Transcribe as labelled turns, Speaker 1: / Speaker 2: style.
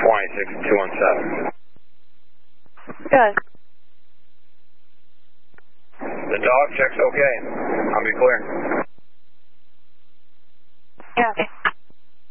Speaker 1: 26217.
Speaker 2: Good.
Speaker 1: The dog checks okay. I'll be clear.